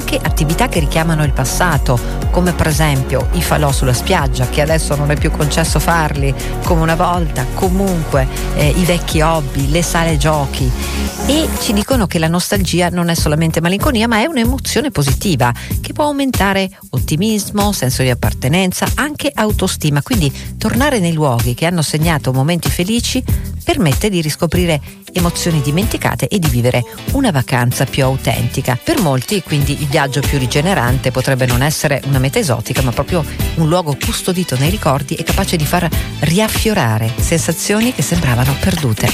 anche attività che richiamano il passato, come per esempio i falò sulla spiaggia, che adesso non è più concesso farli come una volta, comunque i vecchi hobby, le sale giochi. E ci dicono che la nostalgia non è solamente malinconia, ma è un'emozione positiva che può aumentare ottimismo, senso di appartenenza, anche autostima. Quindi tornare nei luoghi che hanno segnato momenti felici permette di riscoprire emozioni dimenticate e di vivere una vacanza più autentica. Per molti, quindi, il viaggio più rigenerante potrebbe non essere una meta esotica, ma proprio un luogo custodito nei ricordi e capace di far riaffiorare sensazioni che sembravano perdute.